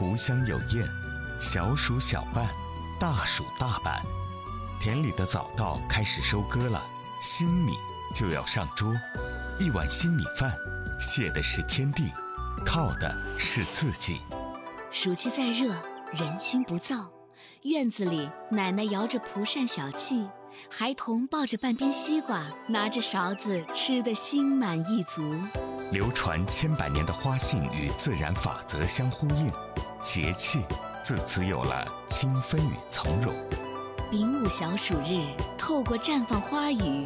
湖香有燕，小暑小半，大暑大半。田里的早稻开始收割了，新米就要上桌。一碗新米饭，谢的是天地，靠的是自己。 暑气再热，人心不躁。院子里，奶奶摇着蒲扇小憩，孩童抱着半边西瓜，拿着勺子吃得心满意足。 流传千百年的花信与自然法则相呼应，节气自此有了清芬与从容。 丙午小暑日，透过绽放花语